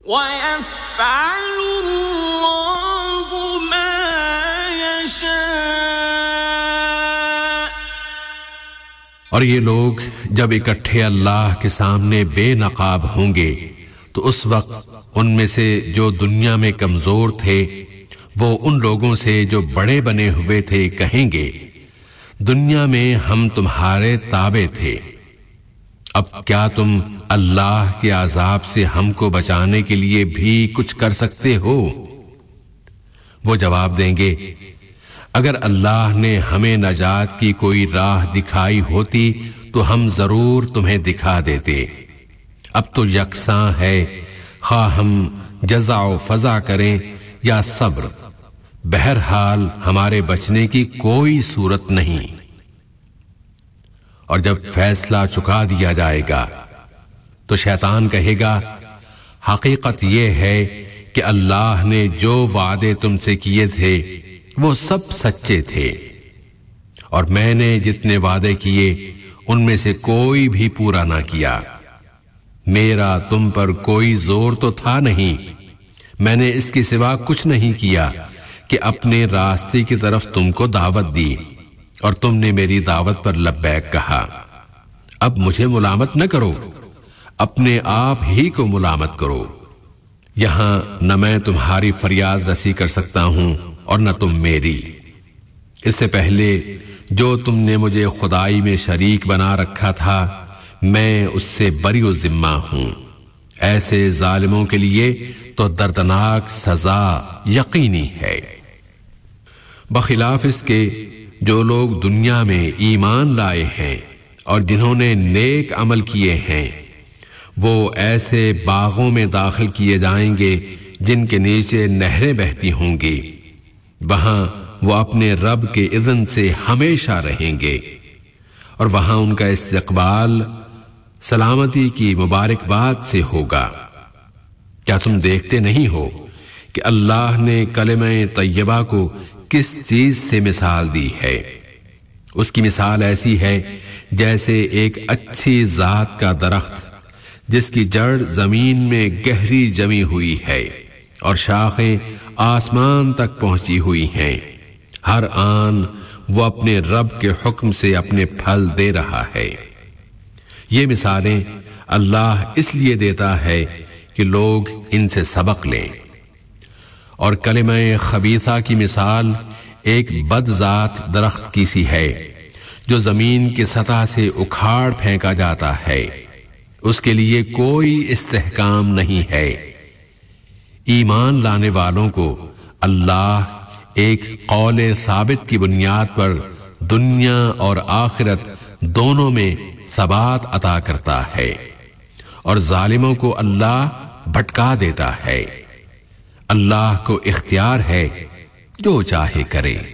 وَيَفْعَلُ اللَّهُ مَا يَشَاءُ۔ اور یہ لوگ جب اکٹھے اللہ کے سامنے بے نقاب ہوں گے تو اس وقت ان میں سے جو دنیا میں کمزور تھے وہ ان لوگوں سے جو بڑے بنے ہوئے تھے کہیں گے دنیا میں ہم تمہارے تابع تھے، اب کیا تم اللہ کے عذاب سے ہم کو بچانے کے لیے بھی کچھ کر سکتے ہو؟ وہ جواب دیں گے اگر اللہ نے ہمیں نجات کی کوئی راہ دکھائی ہوتی تو ہم ضرور تمہیں دکھا دیتے، اب تو یکساں ہے خواہ ہم جزع و فضا کریں یا صبر، بہرحال ہمارے بچنے کی کوئی صورت نہیں۔ اور جب فیصلہ چکا دیا جائے گا تو شیطان کہے گا حقیقت یہ ہے کہ اللہ نے جو وعدے تم سے کیے تھے وہ سب سچے تھے، اور میں نے جتنے وعدے کیے ان میں سے کوئی بھی پورا نہ کیا، میرا تم پر کوئی زور تو تھا نہیں، میں نے اس کے سوا کچھ نہیں کیا کہ اپنے راستے کی طرف تم کو دعوت دی اور تم نے میری دعوت پر لبیک کہا، اب مجھے ملامت نہ کرو، اپنے آپ ہی کو ملامت کرو، یہاں نہ میں تمہاری فریاد رسی کر سکتا ہوں اور نہ تم میری، اس سے پہلے جو تم نے مجھے خدائی میں شریک بنا رکھا تھا میں اس سے بری و ذمہ ہوں، ایسے ظالموں کے لیے تو دردناک سزا یقینی ہے۔ بخلاف اس کے جو لوگ دنیا میں ایمان لائے ہیں اور جنہوں نے نیک عمل کیے ہیں وہ ایسے باغوں میں داخل کیے جائیں گے جن کے نیچے نہریں بہتی ہوں گی، وہاں وہ اپنے رب کے اذن سے ہمیشہ رہیں گے، اور وہاں ان کا استقبال سلامتی کی مبارکباد سے ہوگا۔ کیا تم دیکھتے نہیں ہو کہ اللہ نے کلمہ طیبہ کو کس چیز سے مثال دی ہے؟ اس کی مثال ایسی ہے جیسے ایک اچھی ذات کا درخت جس کی جڑ زمین میں گہری جمی ہوئی ہے اور شاخیں آسمان تک پہنچی ہوئی ہیں، ہر آن وہ اپنے رب کے حکم سے اپنے پھل دے رہا ہے۔ یہ مثالیں اللہ اس لیے دیتا ہے کہ لوگ ان سے سبق لیں۔ اور کلمہ خبیثہ کی مثال ایک بد ذات درخت کی سی ہے جو زمین کی سطح سے اکھاڑ پھینکا جاتا ہے، اس کے لیے کوئی استحکام نہیں ہے۔ ایمان لانے والوں کو اللہ ایک قول ثابت کی بنیاد پر دنیا اور آخرت دونوں میں ثبات عطا کرتا ہے، اور ظالموں کو اللہ بھٹکا دیتا ہے۔ اللہ کو اختیار ہے جو چاہے کرے۔